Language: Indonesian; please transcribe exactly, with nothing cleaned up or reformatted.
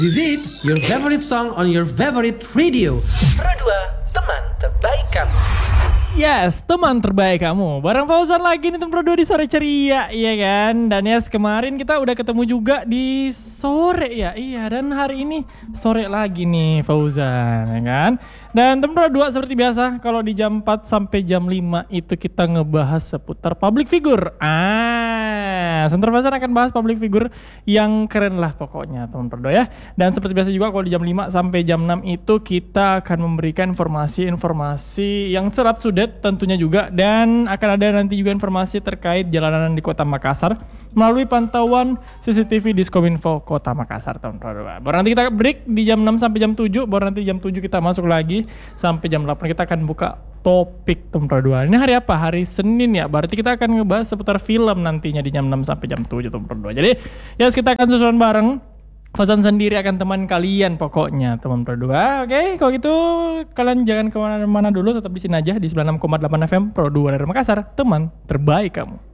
This is it, your favorite song on your favorite radio. Pro dua, teman terbaik kamu. Yes, teman terbaik kamu. Bareng Fauzan lagi nih teman Pro dua di sore ceria, iya kan? Dan yes, kemarin kita udah ketemu juga di sore ya. Iya, dan hari ini sore lagi nih Fauzan, ya kan? Dan teman Pro dua seperti biasa, kalau di jam empat sampai jam lima itu kita ngebahas seputar public figure. Ah, Center Fauzan akan bahas public figure yang keren lah pokoknya teman Pro dua ya. Dan seperti biasa juga kalau di jam lima sampai jam enam itu kita akan memberikan informasi-informasi yang serap sudah tentunya juga, dan akan ada nanti juga informasi terkait jalanan di Kota Makassar melalui pantauan C C T V Diskominfo Kota Makassar tahun dua ribu dua puluh dua. Baru nanti kita break di jam enam sampai jam tujuh, baru nanti jam tujuh kita masuk lagi sampai jam delapan kita akan buka topik tahun dua ribu dua puluh dua. Ini hari apa? Hari Senin ya. Berarti kita akan ngebahas seputar film nantinya di jam enam sampai jam tujuh tahun dua ribu dua puluh dua. Jadi, ya yes, kita akan susulan bareng. Fauzan sendiri akan teman kalian pokoknya teman Pro dua. Oke, kalau gitu kalian jangan kemana-mana dulu, tetap di sini aja di sembilan puluh enam koma delapan F M Pro dua dari Makassar, teman terbaik kamu.